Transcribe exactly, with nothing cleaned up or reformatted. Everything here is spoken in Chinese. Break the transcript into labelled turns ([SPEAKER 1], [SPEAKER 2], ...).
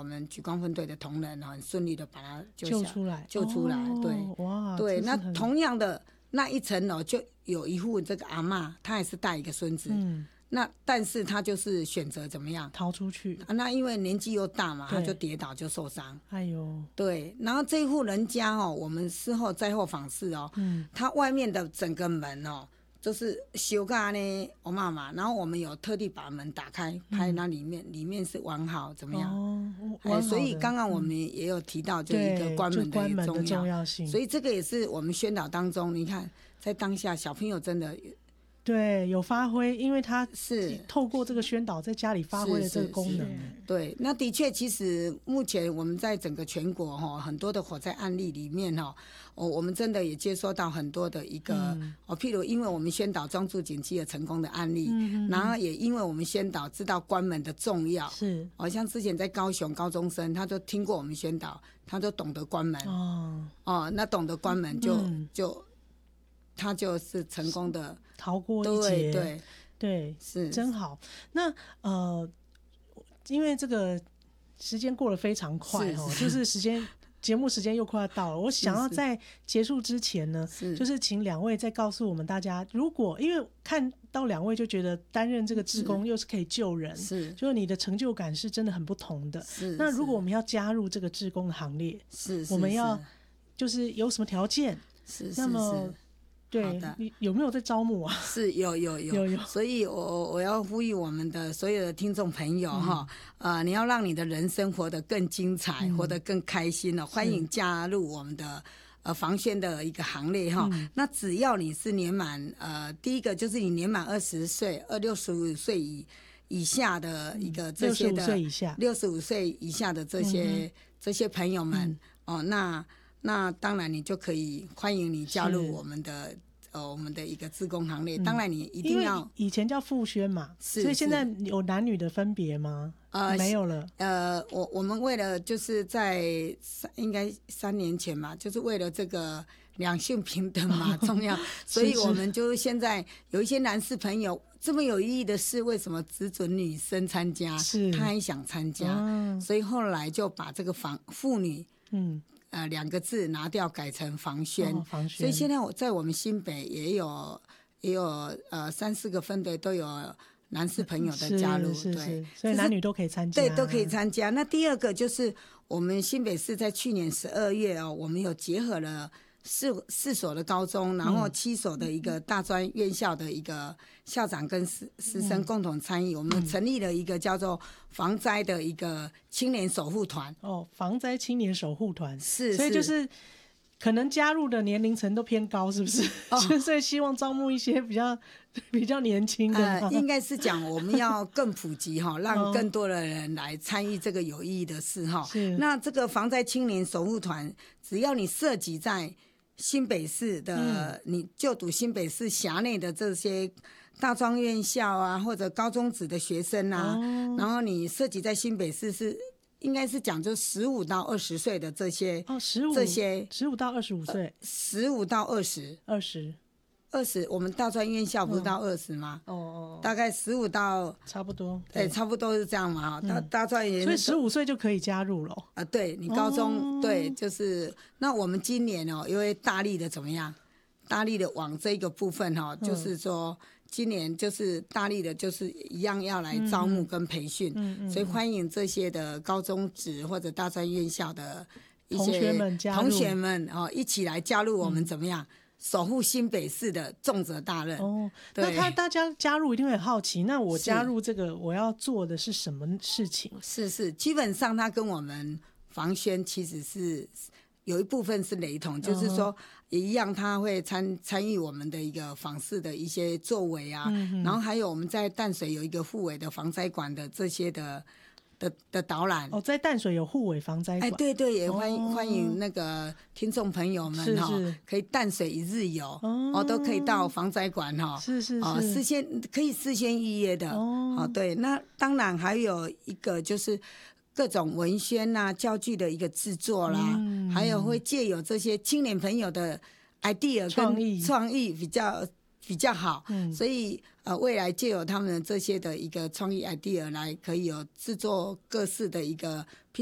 [SPEAKER 1] 们莒光分队的同仁很顺利的把它救
[SPEAKER 2] 救出来，
[SPEAKER 1] 救出来，
[SPEAKER 2] 哦、
[SPEAKER 1] 对，
[SPEAKER 2] 哇，
[SPEAKER 1] 对，那同样的那一层楼就有一户这个阿嬷，她也是带一个孙子，嗯。那但是他就是选择怎么样
[SPEAKER 2] 逃出去、
[SPEAKER 1] 啊、那因为年纪又大嘛，他就跌倒就受伤。
[SPEAKER 2] 哎呦，
[SPEAKER 1] 对，然后这一户人家哦，我们事后灾后访视哦，嗯，他外面的整个门哦，就是修改呢，我妈妈，然后我们有特地把门打开，拍那里面，嗯、里面是完好怎么样？哦，哎，所以刚刚我们也有提到，就一个关门的重 要,
[SPEAKER 2] 的重要性，
[SPEAKER 1] 所以这个也是我们宣导当中，你看在当下小朋友真的。
[SPEAKER 2] 对，有发挥，因为他是透过这个宣导在家里发挥了这个功能。
[SPEAKER 1] 对，那的确，其实目前我们在整个全国哈，很多的火灾案例里面哈，哦，我们真的也接收到很多的一个、嗯、哦，譬如因为我们宣导专注警惕而成功的案例，嗯、然后也因为我们宣导知道关门的重要，是，好、哦、像之前在高雄高中生，他就听过我们宣导，他就懂得关门哦，哦，那懂得关门就、嗯、就。他就是成功的
[SPEAKER 2] 逃过一劫，
[SPEAKER 1] 对对
[SPEAKER 2] 对，
[SPEAKER 1] 是
[SPEAKER 2] 真好。那呃，因为这个时间过得非常快哦，就是时间节目时间又快要到了。我想要在结束之前呢，是就是请两位再告诉我们大家，如果因为看到两位就觉得担任这个志工又是可以救人，是就是你的成就感是真的很不同的。是那如果我们要加入这个志工的行列，是我们要就是有什么条件？是那么。对，你有没有在招募啊？
[SPEAKER 1] 是有有 有, 有, 有所以我我要呼吁我们的所有的听众朋友哈、嗯，呃，你要让你的人生活得更精彩，嗯、活得更开心了，欢迎加入我们的呃防宣的一个行列哈、嗯。那只要你是年满呃，第一个就是你年满二十岁，二六十五岁以以下的一个这些的
[SPEAKER 2] 六十五岁以下，
[SPEAKER 1] 六十五岁以下的这些、嗯、这些朋友们、嗯、哦，那。那当然，你就可以欢迎你加入我们的呃我们的一个志工行列。嗯、当然，你一定要
[SPEAKER 2] 以前叫复宣嘛，所以现在有男女的分别吗？呃，没有了。
[SPEAKER 1] 呃，我我们为了就是在应该三年前嘛，就是为了这个两性平等嘛重要，所以我们就现在有一些男士朋友这么有意义的事，为什么只准女生参加？是，他也想参加、嗯，所以后来就把这个防妇女嗯。呃，两个字拿掉，改成防宣、哦。防宣。所以现在我在我们新北也有也有呃三四个分队都有男士朋友的加入，
[SPEAKER 2] 是是是
[SPEAKER 1] 对，
[SPEAKER 2] 所以男女都可以参加，
[SPEAKER 1] 对，都可以参加。那第二个就是我们新北市在去年十二月哦，我们有结合了四四所的高中，然后七所的一个大专院校的一个校长跟师师生共同参与、嗯，我们成立了一个叫做防灾的一个青年守护团。
[SPEAKER 2] 哦，防灾青年守护团
[SPEAKER 1] 是，
[SPEAKER 2] 所以就是可能加入的年龄层都偏高，是不是？哦、所以希望招募一些比较比较年轻的。
[SPEAKER 1] 呃，应该是讲我们要更普及哈，让更多的人来参与这个有意义的事哈。是。那这个防灾青年守护团，只要你涉及在新北市的、嗯、你就读新北市辖内的这些大专院校啊，或者高中职的学生啊、哦、然后你涉及在新北市是应该是讲就十五到二十岁的这些
[SPEAKER 2] 哦，十五
[SPEAKER 1] 这些
[SPEAKER 2] 十五到二十五岁，
[SPEAKER 1] 十五到二十
[SPEAKER 2] 二十
[SPEAKER 1] 二十，我们大专院校不是到二十吗？哦哦，大概十五到
[SPEAKER 2] 差不多，
[SPEAKER 1] 对，差不多是这样嘛。大、嗯、大专也
[SPEAKER 2] 所以十五岁就可以加入了啊、
[SPEAKER 1] 呃？对，你高中、哦、对，就是那我们今年哦，因为大力的怎么样？大力的往这个部分哈、哦嗯，就是说今年就是大力的，就是一样要来招募跟培训，嗯嗯嗯、所以欢迎这些的高中职或者大专院校的一些
[SPEAKER 2] 同学们加入，
[SPEAKER 1] 同学们哦，一起来加入我们怎么样？嗯守护新北市的重责大任哦，
[SPEAKER 2] 那他大家加入一定会很好奇，那我加入这个我要做的是什么事情？
[SPEAKER 1] 是是，基本上他跟我们防宣其实是有一部分是雷同，嗯、就是说也一样，他会参参与我们的一个访视的一些作为啊、嗯，然后还有我们在淡水有一个护卫的防灾馆的这些的。的, 的导览
[SPEAKER 2] 哦，在淡水有护卫防灾馆，
[SPEAKER 1] 哎，对对，也欢迎、哦、欢迎那个听众朋友们哈、哦，可以淡水一日游哦, 哦，都可以到防灾馆哈、哦，
[SPEAKER 2] 是是是，哦、
[SPEAKER 1] 事先可以事先预约的哦, 哦，对，那当然还有一个就是各种文宣啊、教具的一个制作啦，嗯、还有会借有这些青年朋友的 idea
[SPEAKER 2] 创意
[SPEAKER 1] 创意比较。比较好、嗯、所以呃，未来借由他们这些的一个创意 idea 来可以有制作各式的一个